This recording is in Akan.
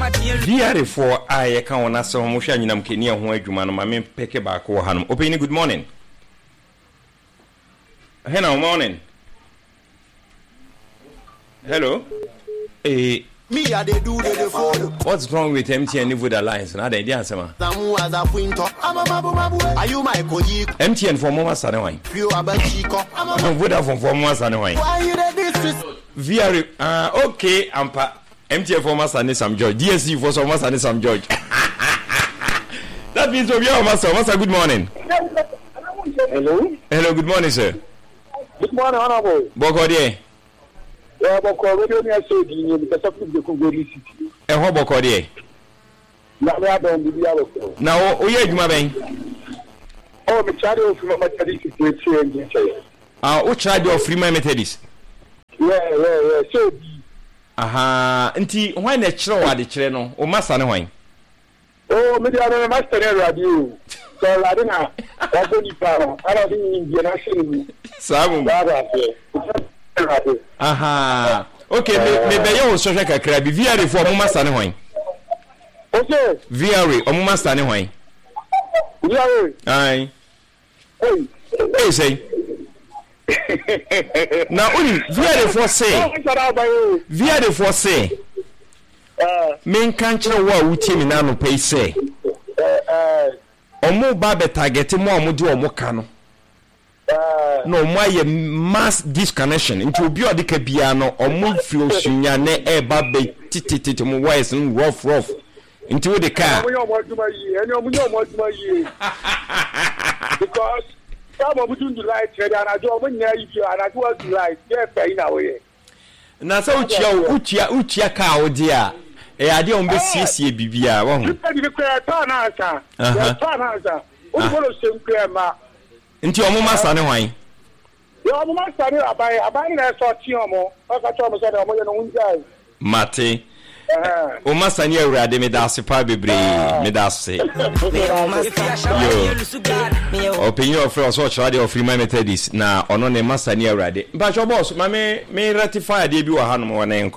Viare for I can on us so much and I'm Kenya who you man, my main peke back or Hanum. Open good morning. Hello, morning. Hello. Me, I they do the follow. What's wrong with MTN with Alliance? Now they answer. Are you my colleague? MTN for Mama Sanaway. You are Chico. I'm Vodafone for Mama Sanaway. Why you this? VR. Okay, Ampa. MTN for Mama Sanaway some George. DSC for Mama Sanaway some George. That means we are Master. Good morning. Hello. Hello. Good morning, sir. Good morning, Honorable. Bokodier. Yeah, Bokodier, I said you because of the Congo City. And what Bokodier? Now, I don't be able. Now, oh, yeah, my bang. Oh, the child from my Methodist. What child of free my Methodist? Yeah. So, aha, until when the children or Master no wine. Oh, maybe I don't master radio. So, I don't know. I don't think the national. Some. Aha. Okay, maybe you so check a crab. VR for Master no wine. Okay. VR or Master no wine. Yeah. Aye. Hey, say. Now, VR for say. Men can't tell what we team in Ano pay say. Omo babe target more mudu or mokano. No, my mass disconnection into biodica piano or move fuel sunyane e babe titi wise and rough into the car. Because some of you like and I don't want you and I do like in our way. Na so uchia ka odia e ade on be siesie bibia wo ho nti omo masa ne hwan yo omo masa ne abai na so ti omo aka to omo so na omo ye no unjai mate o masa ne awurade me da sepa bebre me da se yo opinion of us watch radio of my Methodist na ono ne masa ne awurade ba jo boss ma me ratify de bi wa hanom wona